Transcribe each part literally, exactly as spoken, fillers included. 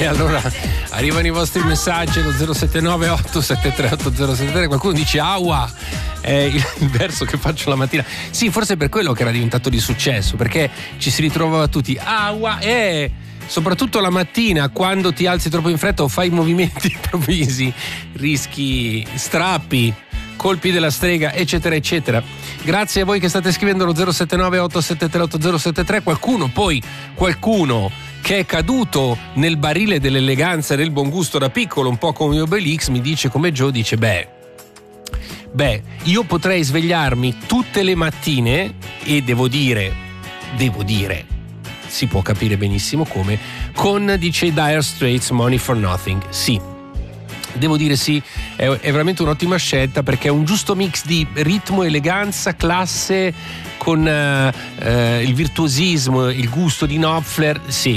E allora arrivano i vostri messaggi allo zero sette nove otto sette tre otto zero sette tre. Qualcuno dice aua, è il, il verso che faccio la mattina. Sì, forse è per quello che era diventato di successo, perché ci si ritrovava tutti aua e soprattutto la mattina, quando ti alzi troppo in fretta o fai movimenti improvvisi, rischi strappi, colpi della strega, eccetera eccetera. Grazie a voi che state scrivendo allo zero sette nove otto sette tre otto zero sette tre. Qualcuno poi qualcuno che è caduto nel barile dell'eleganza e del buon gusto da piccolo, un po' come Obelix, mi dice come Joe, dice beh beh io potrei svegliarmi tutte le mattine e devo dire devo dire si può capire benissimo come, con, dice, Dire Straits, Money for Nothing. Sì, devo dire sì, è, è veramente un'ottima scelta, perché è un giusto mix di ritmo, eleganza, classe con eh, eh, il virtuosismo, il gusto di Knopfler. Sì,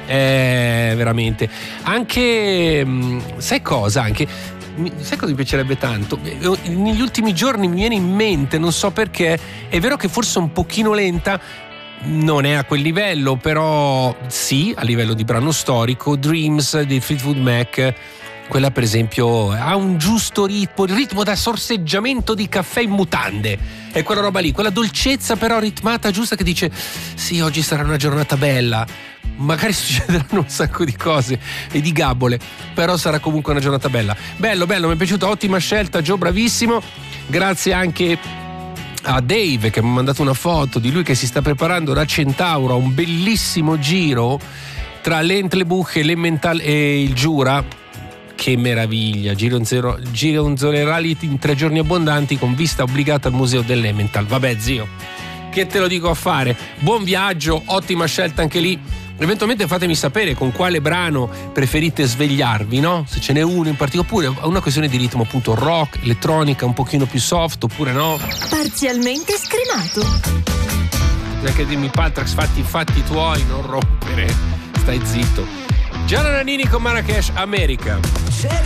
è veramente anche, sai cosa, anche sai cosa mi piacerebbe tanto? Negli ultimi giorni mi viene in mente, non so perché, è vero che forse è un pochino lenta, non è a quel livello, però sì, a livello di brano storico, Dreams di Fleetwood Mac, quella per esempio ha un giusto ritmo, il ritmo da sorseggiamento di caffè in mutande, è quella roba lì, quella dolcezza però ritmata giusta, che dice sì, oggi sarà una giornata bella, magari succederanno un sacco di cose e di gabole, però sarà comunque una giornata bella. Bello, bello, mi è piaciuta, ottima scelta Joe, bravissimo. Grazie anche a Dave che mi ha mandato una foto di lui che si sta preparando da Centauro a un bellissimo giro tra l'Entlebuch e l'Emmental e il Giura. Che meraviglia, gironzolerà in tre giorni abbondanti con vista obbligata al museo dell'Emmental. Vabbè zio, che te lo dico a fare, buon viaggio, ottima scelta anche lì. Eventualmente fatemi sapere con quale brano preferite svegliarvi, no? Se ce n'è uno in particolare, oppure una questione di ritmo appunto rock, elettronica, un pochino più soft, oppure no? Parzialmente scremato. Bisogna che dimmi Paltrax, fatti i fatti tuoi, non rompere, stai zitto. Gianna Nannini con Marrakesh, America.